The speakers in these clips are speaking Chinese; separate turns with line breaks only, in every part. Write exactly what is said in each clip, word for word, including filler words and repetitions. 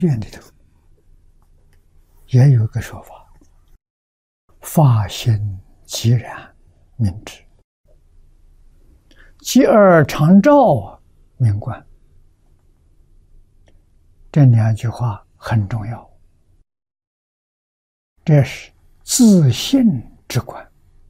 院里头也有个说法：发心即然明之，继而常照明观。这两句话很重要，这是自信之观，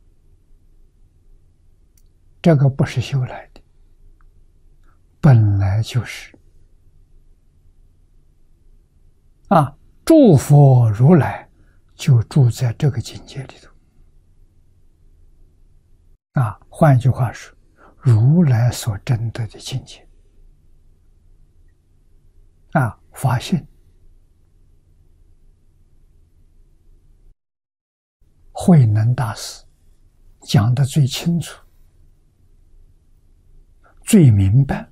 这个不是修来的，本来就是啊，诸佛如来就住在这个境界里头啊。换句话说，如来所证得的境界啊，发现慧能大师讲得最清楚、最明白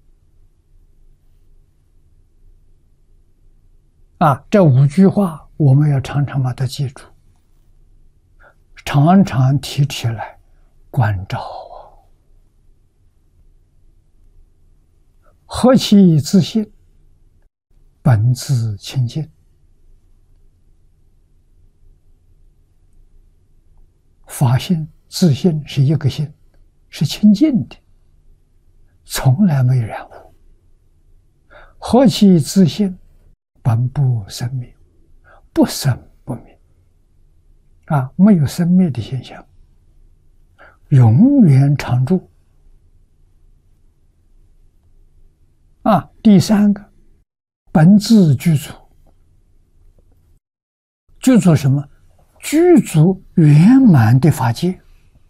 啊，这五句话我们要常常把它记住，常常提起来关照啊。何其自信，本自清净。法性、自信是一个性，是清净的，从来没有染污。何其自信，本不生灭，不生不灭啊，没有生灭的现象，永远常住啊。第三个，本自具足，具足什么？具足圆满的法界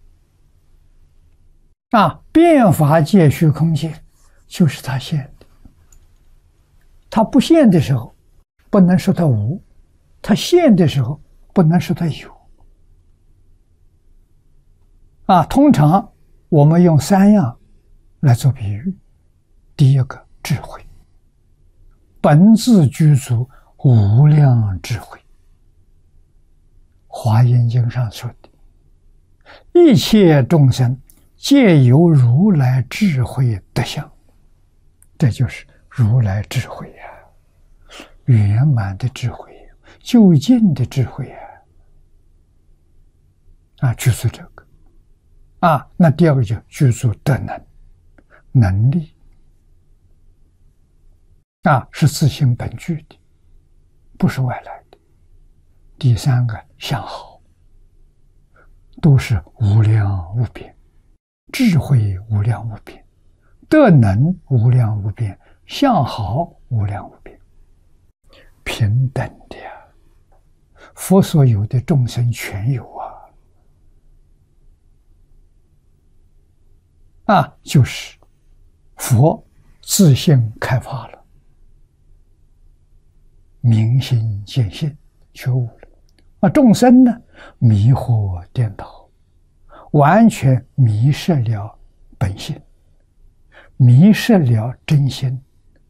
啊，变法界、虚空界就是他现的。他不现的时候，不能说他无；他现的时候，不能说他有。啊，通常我们用三样来做比喻。第一个，智慧，本自具足无量智慧。华严经上说的，一切众生皆由如来智慧德相，这就是如来智慧呀、啊，圆满的智慧，究竟的智慧呀、啊，啊，就是这个啊。那第二个就具足德能，能力啊，是自性本具的，不是外来的。第三个相好，都是无量无边，智慧无量无边，德能无量无边，相好无量无边，平等的呀。佛所有的众生全有啊！啊，就是佛自性开发了，明心见性，觉悟了。啊，众生呢，迷惑颠倒，完全迷失了本性，迷失了真心。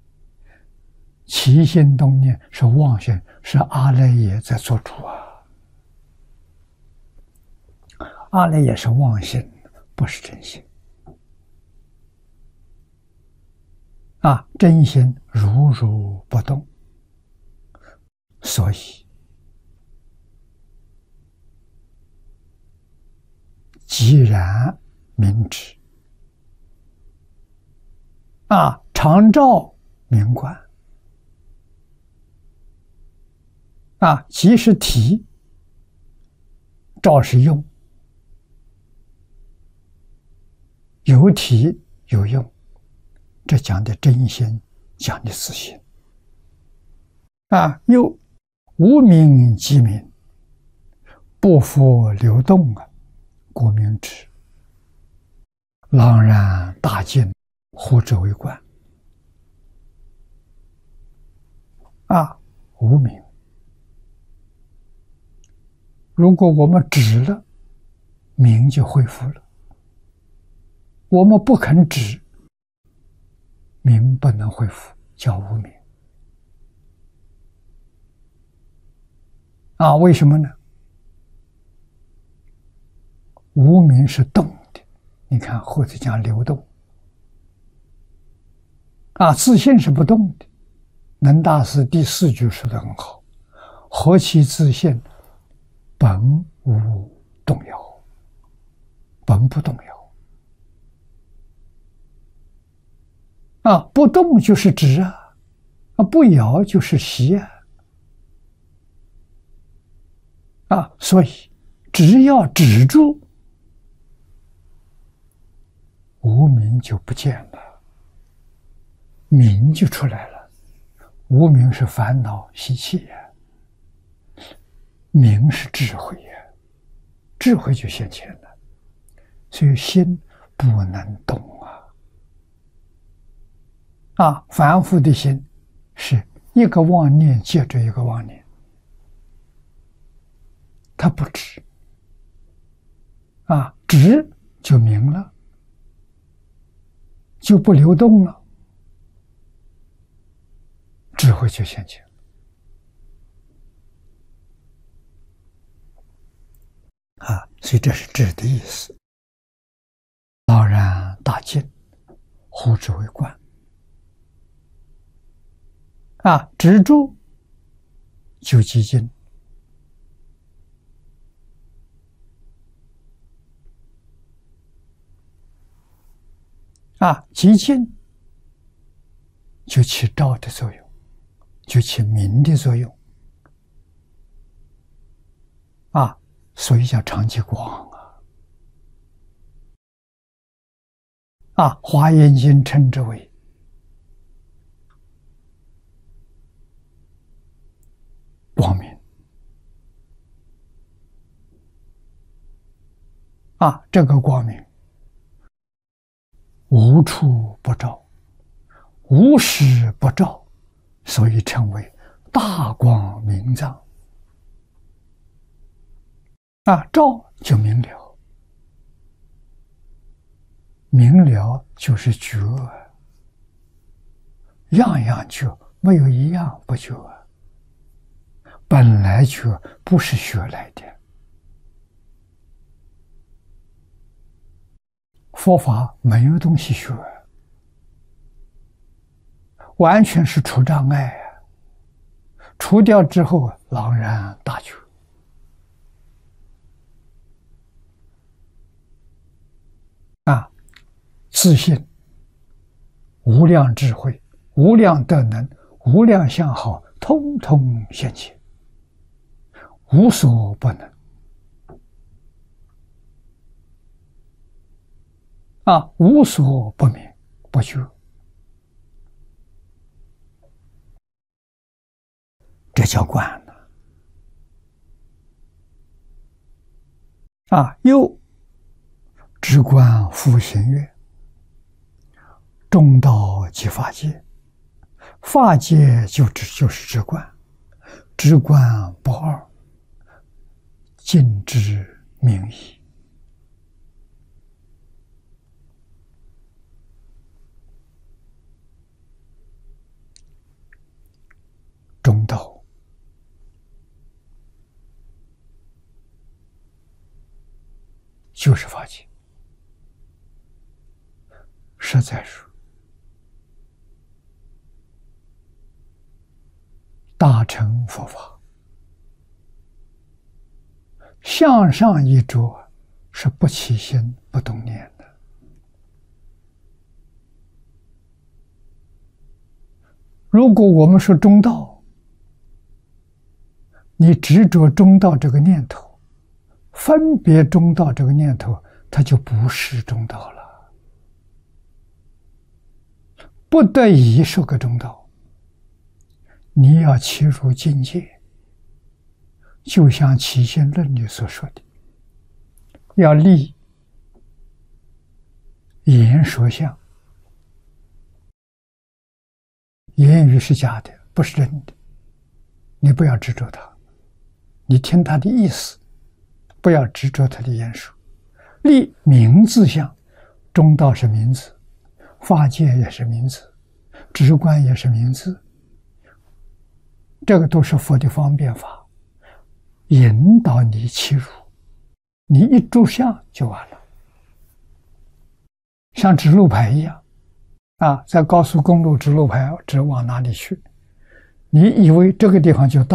起心动念是妄心，是阿赖耶在做主啊！阿赖耶是妄心，不是真心啊！真心如如不动，所以即然明之啊，常照明观啊，即是体，照是用，有体有用，这讲的真心，讲的自信啊。又无明即明，不复流动啊，故明之。朗然大净，呼之为观啊。无明，如果我们止了，明就恢复了。我们不肯止，明不能恢复，叫无明啊。为什么呢？无明是动的，你看或者讲流动啊，自信是不动的， 能大师第四句说得很好：何其自性，本无动摇，本不动摇。啊，不动就是止啊，啊，不摇就是息啊。啊，所以只要止住，无明就不见了，明就出来了。无明是烦恼习气呀，明是智慧呀，智慧就现前了。所以心不能动啊！啊，凡夫的心是一个妄念接着一个妄念，它不止。啊，止就明了，就不流动了，智慧就现前。啊，所以这是止的意思。浩然大净，呼之为观。啊，止住就寂静。啊，寂静就起照的作用，就起明的作用。啊，所以叫常寂光啊。啊，《华严经》称之为光明。啊，这个光明无处不照，无时不照，所以称为大光明藏。啊，照就明了，明了就是觉，样样觉，没有一样不觉。本来觉不是学来的，佛法没有东西学，完全是除障碍啊！除掉之后，朗然大觉。啊，自信、无量智慧、无量德能、无量相好，通通现前，无所不能。啊，无所不明不觉，这叫观了。啊，又直观复行愿，中道即法界，法界就只就是直观，直观不二，尽知明矣。中道就是法界，实在说，大乘佛法向上一着是不起心不动念的。如果我们说中道，你执着中道这个念头，分别中道这个念头，它就不是中道了，不得已说个中道。你要切入境界，就像《起心论》里所说的，要立言说相。言语是假的，不是真的，你不要执着它，你听它的意思，不要执着它的言说。立名字相，中道是名字，法界也是名字，直观也是名字，这个都是佛的方便法，引导你切入，你一住相就完了，像指路牌一样啊，在高速公路指路牌指往哪里去， 你以为这个地方就到